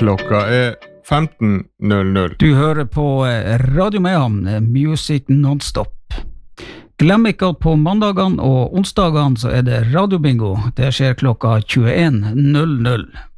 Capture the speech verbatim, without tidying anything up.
Klokka er femten null null. Du hører på Radio Mehamn, Music Nonstop. Glem ikke at på mandagene og onsdagene så er det radiobingo. Det skjer klokka tjueen null null.